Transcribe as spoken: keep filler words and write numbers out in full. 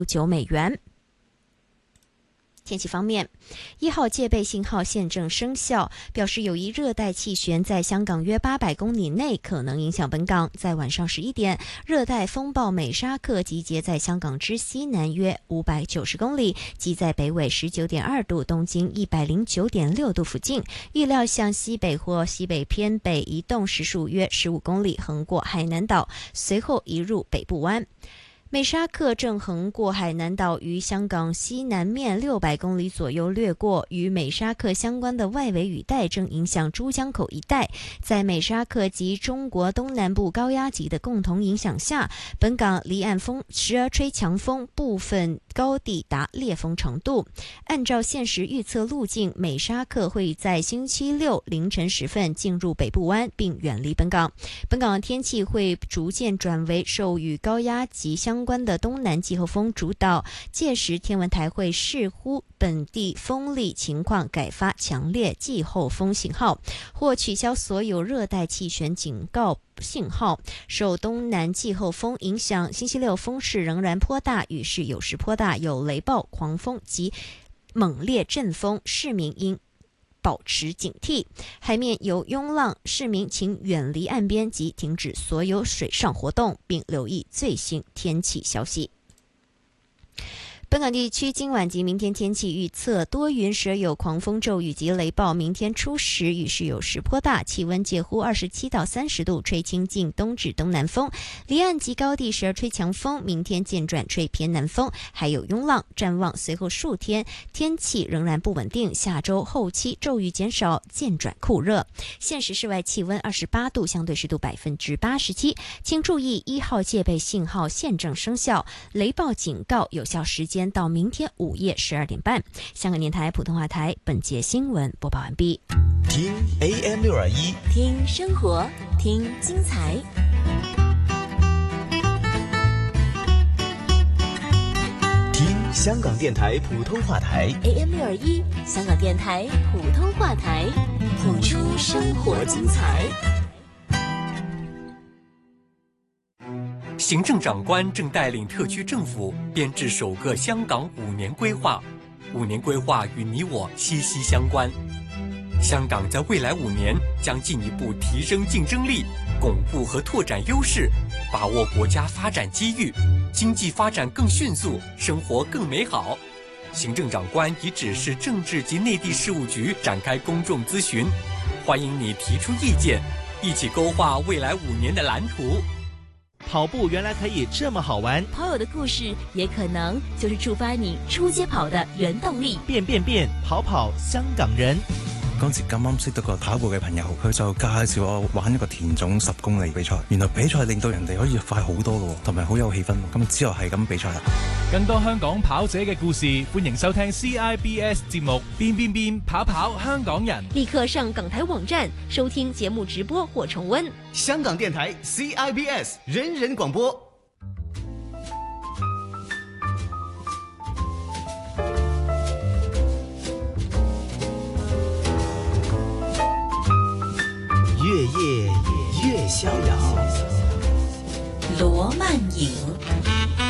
九美元。天气方面，一号戒备信号现正生效，表示有一热带气旋在香港约八百公里内可能影响本港。在晚上十一点，热带风暴美沙克集结在香港之西南约五百九十公里，即在北纬十九点二度、东经一百零九点六度附近，预料向西北或西北偏北移动，时速约十五公里，横过海南岛，随后移入北部湾。美沙克正横过海南岛，于香港西南面六百公里左右掠过。与美沙克相关的外围雨带正影响珠江口一带。在美沙克及中国东南部高压脊的共同影响下，本港离岸风时而吹强风，部分高地达烈风程度。按照现时预测路径，美沙克会在星期六凌晨时分进入北部湾并远离本港。本港的天气会逐渐转为受与高压脊相关的东南季候风主导，届时天文台会视乎本地风力情况改发强烈季候风信号，或取消所有热带气旋警告信号。受东南季候风影响，星期六风势仍然颇大，雨势有时颇大，有雷暴、狂风及猛烈阵风，市民应保持警惕。海面有涌浪，市民请远离岸边及停止所有水上活动，并留意最新天气消息。本港地区今晚及明天天气预测：多云，时而有狂风骤雨及雷暴。明天初时雨势有时颇大，气温介乎二十七到三十度，吹清劲东至东南风。离岸及高地时而吹强风，明天渐转吹偏南风，还有涌浪。展望随后数天天气仍然不稳定，下周后期骤雨减少，渐转酷热。现时室外气温二十八度，相对湿度百分之八十七。请注意，一号戒备信号现正生效，雷暴警告有效时间到明天午夜十二点半。香港电台普通话台本节新闻播报完毕。 听 A M 六二一， 听生活，听精彩。 听香港电台普通话台 A M 六二一，香港电台普通话台，谱出生活精彩。 行政长官正带领特区政府编制首个香港五年规划，五年规划与你我息息相关。香港在未来五年将进一步提升竞争力，巩固和拓展优势，把握国家发展机遇，经济发展更迅速，生活更美好。行政长官已指示政治及内地事务局展开公众咨询，欢迎你提出意见，一起勾画未来五年的蓝图。 跑步原来可以这么好玩， 跑友的故事也可能就是触发你出街跑的原动力。 變變變，跑跑香港人。 嗰時咁啱識到個跑步嘅朋友，佢就介紹我玩一個田總十公里比賽。原來比賽令到人哋可以快好多咯，同埋好有氣氛。咁之後係咁比賽啦。 更多香港跑者嘅故事，歡迎收聽 C I B S 節目《變變變跑跑香港人》。 立刻上港台網站收聽節目直播或重溫。 香港電台 C I B S 人人廣播。 越夜越逍遥。 羅曼影。